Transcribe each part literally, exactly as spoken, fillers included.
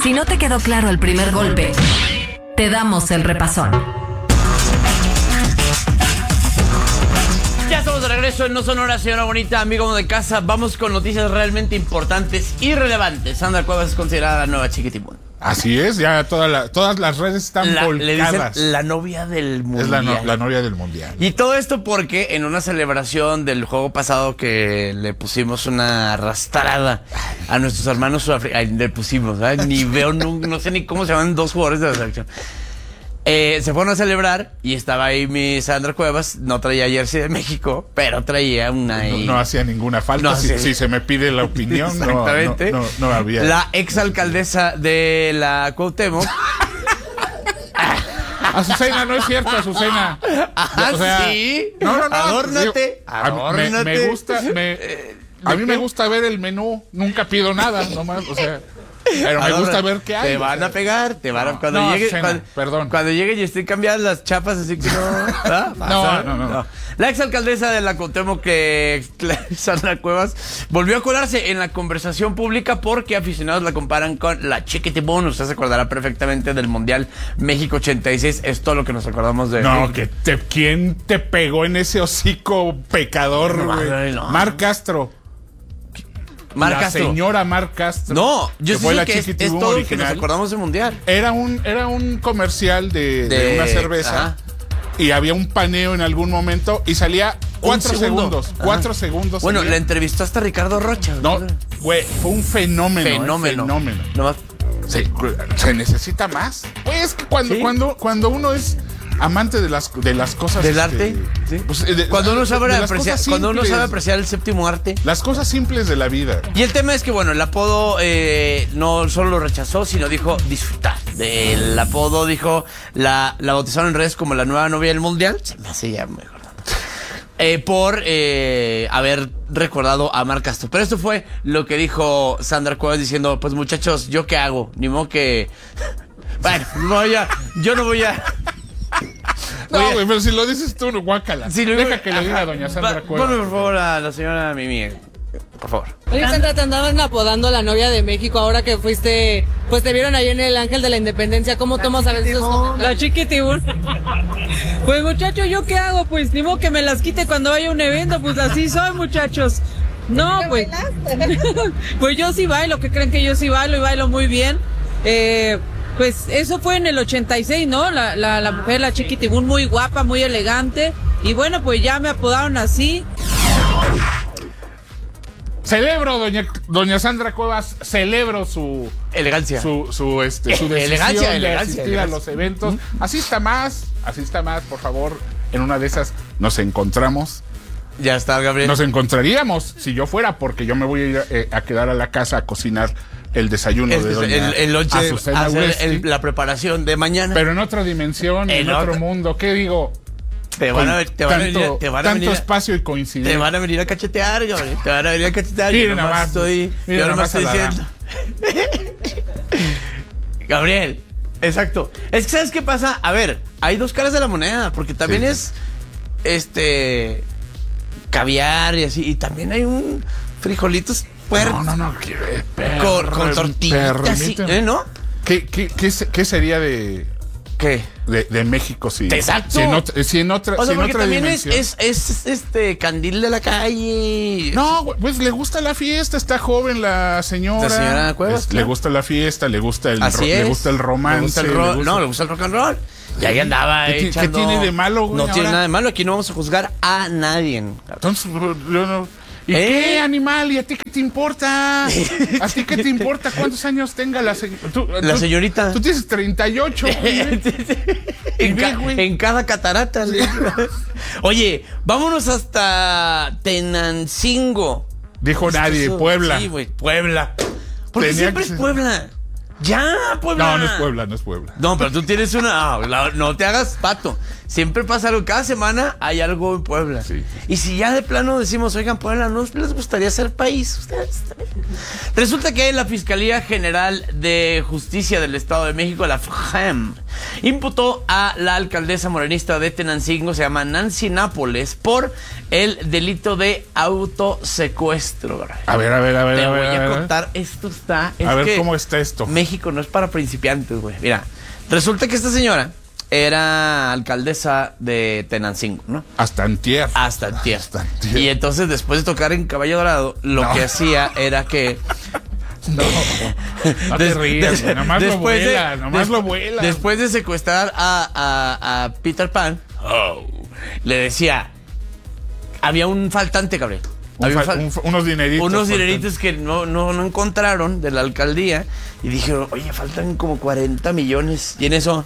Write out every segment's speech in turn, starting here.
Si no te quedó claro el primer golpe, te damos el repasón. Ya estamos de regreso en No Sonora, señora bonita, amigo de casa. Vamos con noticias realmente importantes y relevantes. Sandra Cuevas es considerada la nueva Chiquitibún. Así es, ya toda la, todas las redes están La, volcadas. le dicen la novia del mundial. Es la, no, la novia del mundial. Y todo esto porque en una celebración del juego pasado que le pusimos una arrastrada a nuestros hermanos sudafricanos. Le pusimos, ¿sabes? Ni veo, no, no sé ni cómo se llaman dos jugadores de la selección. Eh, se fueron a celebrar y estaba ahí mi Sandra Cuevas. No traía jersey de México, pero traía una... No, no hacía ninguna falta. No, si, sí. si se me pide la opinión, no, no, no, no había. La exalcaldesa de la Cuauhtémoc. Azucena, no es cierto, Azucena. Ah, o sea, sí. No, no, no. Adórnate. A mí me, Adórnate. me gusta, me, a mí me gusta ver el menú. Nunca pido nada, nomás, o sea... Pero me Ahora, gusta ver qué hay. Te van a pegar, te van a... No, cuando no, llegue, Sena, cuando, perdón. Cuando llegue y estén cambiadas las chapas, así que no... ¿Ah? No, no, no, no. La exalcaldesa de la Cuauhtémoc, que Sandra Cuevas, volvió a colarse en la conversación pública porque aficionados la comparan con la Chiquitibún. Usted se acordará perfectamente del Mundial México ochenta y seis. Es todo lo que nos acordamos de... No, que te, ¿quién te pegó en ese hocico pecador, güey? No, no. Mar Castro. Mar la Castro. señora Mar Castro. No, yo que fue sé la que es, es todo lo que nos acordamos del Mundial. Era un, era un comercial de, de, de una cerveza. Ajá. Y había un paneo en algún momento y salía cuatro segundos. Ajá. Cuatro segundos. Bueno, salía. le entrevistó hasta Ricardo Rocha. No, güey, fue un fenómeno. Fenómeno. Eh, fenómeno. No más. Sí, se necesita más. Pues que cuando, ¿sí? cuando, cuando uno es amante de las, de las cosas... ¿Del este, arte? ¿Sí? Pues, de, cuando, uno sabe apreciar, simples, cuando uno sabe apreciar el séptimo arte. Las cosas simples de la vida. Y el tema es que, bueno, el apodo eh, no solo lo rechazó, sino dijo disfrutar. El apodo dijo, la, la bautizaron en redes como la nueva novia del mundial. Se me hace ya mejor. Eh, por eh, haber recordado a Mar Castro. Pero esto fue lo que dijo Sandra Cuevas diciendo, pues muchachos, ¿yo qué hago? Ni modo que... Bueno, voy a, yo no voy a... No, güey, pero si lo dices tú, guácala. Si lo, Deja que le diga a doña Sandra Cuevas. Ponme, por favor, a la señora Mimi. Por favor. Oye, Sandra, te andaban apodando la novia de México ahora que fuiste... Pues te vieron ahí en el Ángel de la Independencia. ¿Cómo la tomas a veces esos comentarios? La Chiquitibún. Pues, muchacho, ¿yo qué hago? Pues, ni modo que me las quite cuando vaya a un evento. Pues, así soy, muchachos. No, pues... Pues yo sí bailo. ¿Qué creen que yo sí bailo? Y bailo muy bien. Eh... Pues eso fue en el ochenta y seis, ¿no? La, la, la mujer, la Chiquitibún, muy guapa, muy elegante. Y bueno, pues ya me apodaron así. Celebro, doña, doña Sandra Cuevas, celebro su... Elegancia. Su, su, este, su decisión elegancia, de elegancia, asistir elegancia. a los eventos. ¿Mm? Asista más, asista más, por favor. En una de esas nos encontramos. Ya está, Gabriel. Nos encontraríamos, si yo fuera, porque yo me voy a ir eh, a quedar a la casa a cocinar el desayuno es, de doña el, el lonche, Azucena hacer el, la preparación de mañana. Pero en otra dimensión, en, en otro otra... mundo. ¿Qué digo? Te van a, te van tanto, a venir, te van a tanto venir, espacio y coincidencia. Te van a venir a cachetear, Gabriel. Te van a venir a cachetear. Miren yo nomás más, estoy, yo nomás estoy diciendo. Gabriel, exacto. Es que ¿sabes qué pasa? A ver, hay dos caras de la moneda, porque también sí, es este caviar y así, y también hay un frijolitos puertos. No, no, no, per, con, con tortillitas, sí, ¿eh, no? ¿Qué, qué, qué, qué sería de ¿Qué? De, de México, sí. Exacto. Si en otra, si en otra, o sea, si en porque otra también dimensión. es, es, es este candil de la calle. No, pues le gusta la fiesta, está joven la señora. La señora Cuevas, es, claro. Le gusta la fiesta, le gusta el, Así ro, es. le gusta el romance. Le gusta el ro le gusta... No, le gusta el rock and roll. Y ahí andaba ¿Qué, echando... ¿Qué tiene de malo, güey? No ahora? tiene nada de malo, aquí no vamos a juzgar a nadie. Entonces, yo no... ¿Y ¿Eh? qué, animal? ¿Y a ti qué te importa? ¿A ti qué te importa cuántos años tenga la, se... tú, la tú, señorita? Tú tienes treinta y ocho. en, ca en cada catarata. Sí. Oye, vámonos hasta Tenancingo. Dijo nadie, eso? Puebla. Sí, güey, Puebla. Porque Tenía siempre es Puebla. Ya, Puebla. No, no es Puebla, no es Puebla. No, pero tú tienes una... No, la, no te hagas pato. Siempre pasa algo. Cada semana hay algo en Puebla. Sí. Y si ya de plano decimos, oigan, Puebla, ¿no les gustaría ser país? Ustedes resulta que la Fiscalía General de Justicia del Estado de México, la F G E M, imputó a la alcaldesa morenista de Tenancingo, se llama Nancy Nápoles, por el delito de autosecuestro. A ver, a ver, a ver. Te a voy ver, a, a ver. contar, esto está... Es a ver que cómo está esto. México no es para principiantes, güey. Mira, resulta que esta señora era alcaldesa de Tenancingo, ¿no? Hasta antier. Hasta antier. Hasta antier. Y entonces, después de tocar en Caballo Dorado, lo No. que hacía era que... No, no te Des- rías, des- güey. Nomás lo después de- vuela, nomás des- lo vuela. Después de secuestrar a, a- a Peter Pan, oh, le decía... Había un faltante, Gabriel. Un Había un fa- fal- un fa- unos dineritos. unos faltan. dineritos que no, no, no encontraron de la alcaldía. Y dije, oye, faltan como cuarenta millones. Y en eso...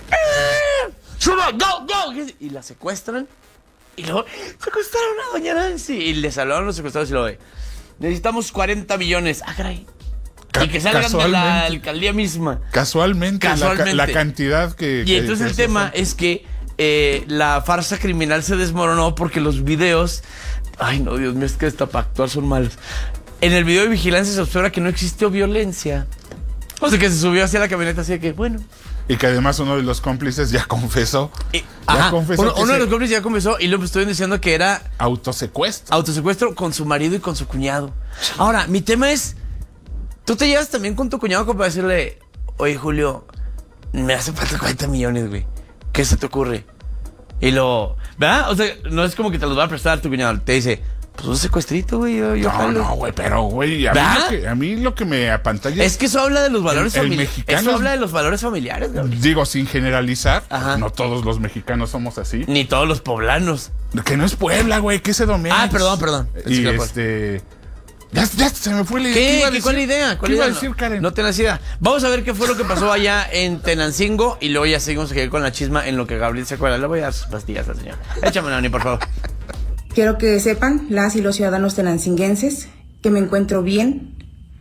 ¡eh! ¡Suba! ¡Go, go! Y la secuestran. Y luego secuestraron a doña Nancy. Y le salvaron los secuestrados y lo ve. Necesitamos cuarenta millones. Ah, caray. Ca- Y que salgan de la casualmente. alcaldía misma. Casualmente, la ca- Casualmente. La, cantidad que... Y que entonces el dices, tema eso. es que eh, la farsa criminal se desmoronó porque los videos... Ay, no, Dios mío, es que hasta para actuar son malos. En el video de vigilancia se observa que no existió violencia. O sea, que se subió hacia la camioneta así de que, bueno... Y que además uno de los cómplices ya confesó. Y- ya ajá, confesó uno, que uno de se- los cómplices ya confesó y luego estuvieron diciendo que era autosecuestro. autosecuestro con su marido y con su cuñado. Ahora, mi tema es, tú te llevas también con tu cuñado como para decirle, oye, Julio, me hace falta cuarenta millones, güey. ¿Qué se te ocurre? Y lo, ¿verdad? O sea, no es como que te los va a prestar tu cuñado. Te dice, pues un secuestrito, güey. Yo, yo No, jalo. no, güey, pero, güey, a, mí ¿verdad? lo que- a mí lo que me apantalla Es que eso habla de los valores El- el familiares. mexicano Eso es- habla de los valores familiares, Gabriel. digo, sin generalizar, Ajá. no todos los mexicanos somos así. Ni todos los poblanos. Que no es Puebla, güey, que es Edomex. Ah, perdón, perdón. Y Sí, claro. este... Ya, ya se me fue la idea. ¿Qué? iba a ¿Qué- decir? ¿Cuál idea? ¿Cuál ¿Qué iba a idea? decir, No- Karen? No tenés idea. Vamos a ver qué fue lo que pasó allá en Tenancingo y luego ya seguimos aquí con la chisma en lo que Gabriel se acuerda. Le voy a dar sus pastillas al señor. Échame, Nani, por favor. Quiero que sepan, las y los ciudadanos tenancinguenses, que me encuentro bien,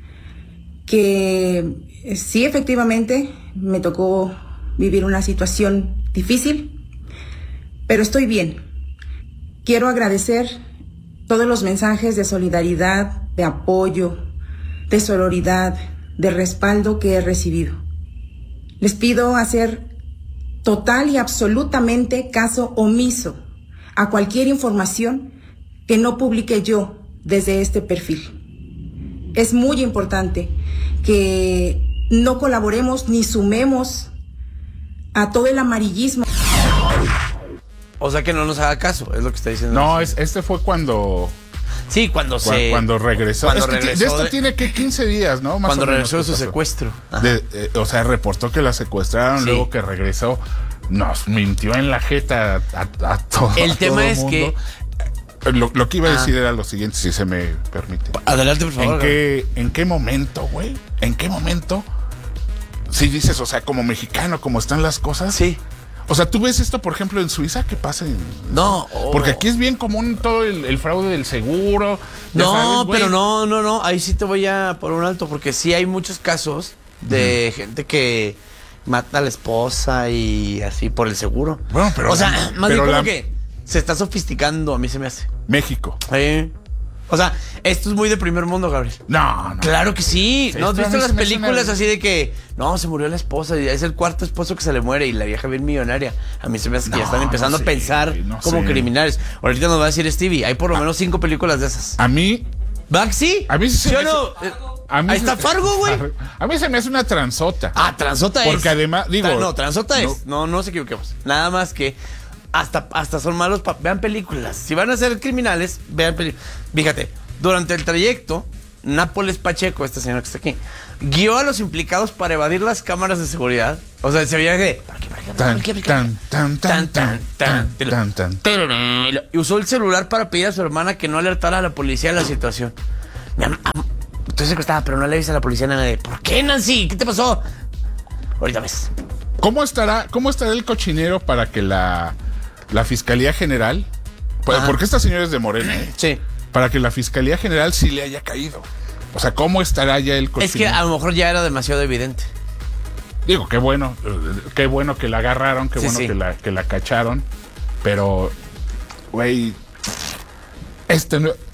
que eh, sí, efectivamente, me tocó vivir una situación difícil, pero estoy bien. Quiero agradecer todos los mensajes de solidaridad, de apoyo, de sororidad, de respaldo que he recibido. Les pido hacer total y absolutamente caso omiso a cualquier información que no publique yo desde este perfil. Es muy importante que no colaboremos ni sumemos a todo el amarillismo. O sea que no nos haga caso, es lo que está diciendo. No, es, este fue cuando... Sí, cuando cua- se... Cuando regresó. Cuando Es que regresó de esto de- tiene que quince días, ¿no? Más Cuando o menos, regresó de ¿qué su pasó? secuestro. Ajá. De- eh, o sea, reportó que la secuestraron, Sí. luego que regresó. Nos mintió en la jeta a, a- a todo. El a tema todo es mundo. que- Eh, Lo, lo que iba a Ah. decir era lo siguiente, si se me permite. Adelante, por favor. ¿En qué, ¿En qué momento, güey? ¿En qué momento? Si dices, o sea, como mexicano, como están las cosas. Sí. O sea, tú ves esto, por ejemplo, en Suiza, ¿qué pasa? En- No. oh. Porque aquí es bien común todo el, el fraude del seguro. ya No, sabes, güey. pero no, no, no. Ahí sí te voy a por un alto, porque sí hay muchos casos de gente que mata a la esposa y así por el seguro. Bueno, pero O sea, la- más bien pero como la- que se está sofisticando, a mí se me hace. México. Sí. O sea, esto es muy de primer mundo, Gabriel. No, no. Claro que sí. Sí, ¿No has esto a visto mí las se me hace películas una- así de que no, se murió la esposa y es el cuarto esposo que se le muere y la vieja bien millonaria? A mí se me hace que ya No, están empezando no a sé, pensar no como sé. criminales. Ahorita nos va a decir Stevie, hay por lo menos cinco películas de esas. A mí, ¿Va que sí? A mí sí se ¿Sí me o no? hace- Eh, a mí Ahí se- está Fargo, güey. A mí se me hace una transota. Ah, transota es. Porque además, digo- Tra- No, transota no. es. No, no nos equivoquemos. Nada más que hasta, hasta son malos. pa- Vean películas. Si van a ser criminales, vean películas. Fíjate, durante el trayecto, Nápoles Pacheco, esta señora que está aquí, guió a los implicados para evadir las cámaras de seguridad. O sea, se veía que... por aquí, por aquí, por Tan, aquí, por aquí. tan, tan, tan, tan, tan, tan, tan. Y lo- y usó el celular para pedir a su hermana que no alertara a la policía de la situación. Mi am- am- Estoy secuestrada, pero no le avisa a la policía nada de... ¿Por qué, Nancy? ¿Qué te pasó? Ahorita ves. ¿Cómo estará, cómo estará el cochinero para que la, la Fiscalía General, pues, Ajá. porque esta señora es de Morena, ¿eh? Sí. Para que la Fiscalía General sí le haya caído? O sea, ¿cómo estará ya el cochinero? Es que a lo mejor ya era demasiado evidente. Digo, qué bueno, eh, qué bueno que la agarraron, qué Sí, bueno sí. Que, la, que la cacharon, pero, güey, este no, es,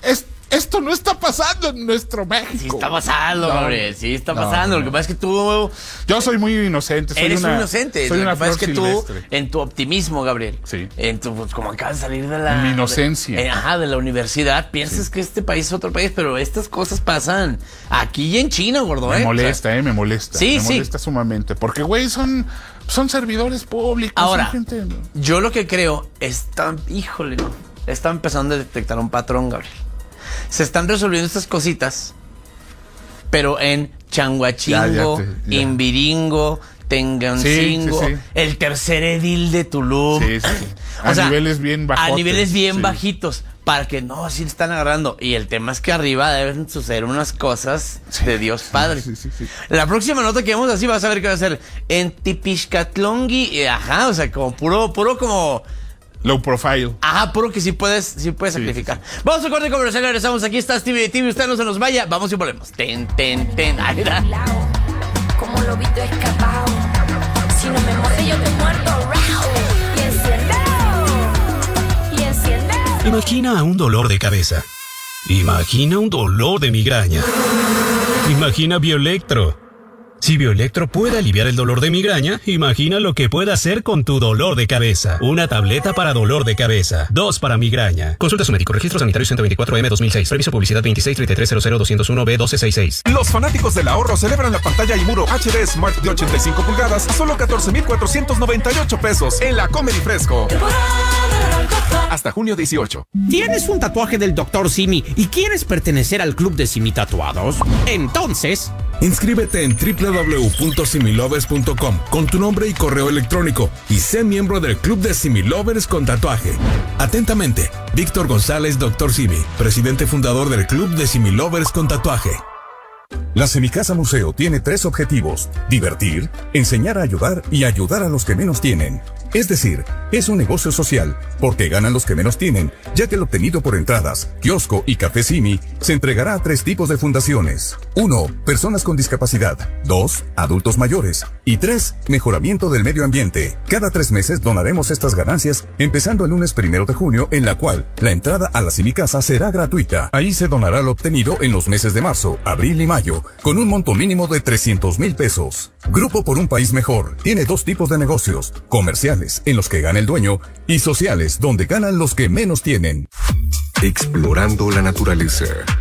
Esto no está pasando en nuestro México. Sí está pasando, no, Gabriel, sí está no, pasando. no. Lo que pasa es que tú... Yo soy muy inocente. Soy Eres una, un inocente. Soy Lo una que pasa es flor que tú, silvestre. en tu optimismo, Gabriel, Sí. en tu, pues, como acabas de salir de la... Mi inocencia. De, eh, ajá, de la universidad, piensas Sí. que este país es otro país, pero estas cosas pasan aquí y en China, gordo, Me ¿eh? molesta, O sea, eh, me molesta. Sí, me sí. molesta sumamente. Porque, güey, son, son servidores públicos. Ahora, son gente... yo lo que creo, están, híjole, no, están empezando a detectar un patrón, Gabriel. Se están resolviendo estas cositas, pero en Changuachingo, Ya, ya te- ya. Imbiringo, Tengancingo, Sí, sí, sí. el tercer edil de Tulum. Sí, sí, sí. A niveles bien bajotes. A niveles bien Sí. bajitos, para que no, así están agarrando. Y el tema es que arriba deben suceder unas cosas Sí. de Dios Padre. Sí, sí, sí. La próxima nota que vemos así vas a ver qué va a ser en Tipixcatlongui, eh, ajá, o sea, como puro, puro como... Low profile. Ajá, puro que sí puedes, sí puedes Sí, sacrificar. Vamos a corte comercial, regresamos. Aquí está Stevie T V, usted no se nos vaya. Vamos y volvemos. Ten, ten, ten. Ahí está. Como lobito escapado. Si no me muerde, yo te muerdo. Y enciende. Y enciende. Imagina un dolor de cabeza. Imagina un dolor de migraña. Imagina Bioelectro. Si Bioelectro puede aliviar el dolor de migraña, imagina lo que puede hacer con tu dolor de cabeza. Una tableta para dolor de cabeza. Dos para migraña. Consulta a su médico. Registro sanitario ciento veinticuatro M dos mil seis. Previso publicidad veintiséis treinta y tres cero cero doscientos uno B doce sesenta y seis. Los fanáticos del ahorro celebran la pantalla y muro H D Smart de ochenta y cinco pulgadas a solo catorce mil cuatrocientos noventa y ocho pesos en la Comedy Fresco. Hasta junio dieciocho. ¿Tienes un tatuaje del doctor Simi y quieres pertenecer al club de Simi Tatuados? Entonces... inscríbete en doble u doble u doble u punto similovers punto com con tu nombre y correo electrónico y sé miembro del club de Similovers con tatuaje. Atentamente, Víctor González, doctor Simi, presidente fundador del club de Similovers con tatuaje. La Semicasa Museo tiene tres objetivos: divertir, enseñar a ayudar y ayudar a los que menos tienen. Es decir, es un negocio social, porque ganan los que menos tienen, ya que lo obtenido por entradas, kiosco y café Simi se entregará a tres tipos de fundaciones. uno. Personas con discapacidad. dos. Adultos mayores. Y tres. Mejoramiento del medio ambiente. Cada tres meses donaremos estas ganancias, empezando el lunes primero de junio, en la cual la entrada a la Semicasa será gratuita. Ahí se donará lo obtenido en los meses de marzo, abril y mayo, con un monto mínimo de trescientos mil pesos. Grupo por un País Mejor tiene dos tipos de negocios: comerciales, en los que gana el dueño, y sociales, donde ganan los que menos tienen. Explorando la naturaleza.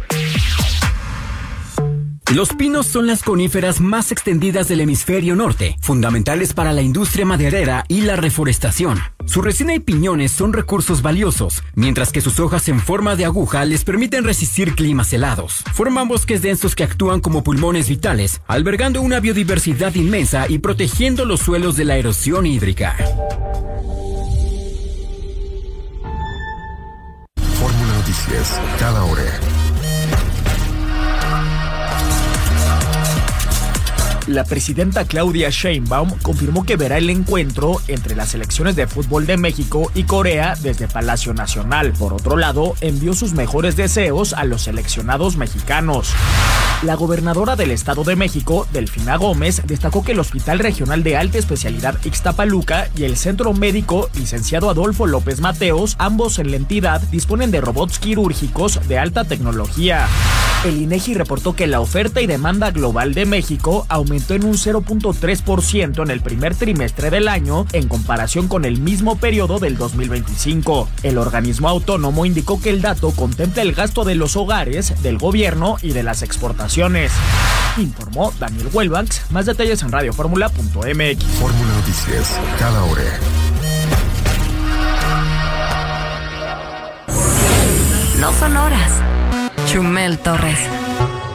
Los pinos son las coníferas más extendidas del hemisferio norte, fundamentales para la industria maderera y la reforestación. Su resina y piñones son recursos valiosos, mientras que sus hojas en forma de aguja les permiten resistir climas helados. Forman bosques densos que actúan como pulmones vitales, albergando una biodiversidad inmensa y protegiendo los suelos de la erosión hídrica. Fórmula Noticias, cada hora. La presidenta Claudia Sheinbaum confirmó que verá el encuentro entre las selecciones de fútbol de México y Corea desde Palacio Nacional. Por otro lado, envió sus mejores deseos a los seleccionados mexicanos. La gobernadora del Estado de México, Delfina Gómez, destacó que el Hospital Regional de Alta Especialidad Ixtapaluca y el Centro Médico Licenciado Adolfo López Mateos, ambos en la entidad, disponen de robots quirúrgicos de alta tecnología. El INEGI reportó que la oferta y demanda global de México aumentó en un cero punto tres por ciento en el primer trimestre del año en comparación con el mismo periodo del dos mil veinticinco. El organismo autónomo indicó que el dato contempla el gasto de los hogares, del gobierno y de las exportaciones. Informó Daniel Huelbanks. Más detalles en radio fórmula punto m x. Fórmula Noticias, cada hora. No son horas. Chumel Torres.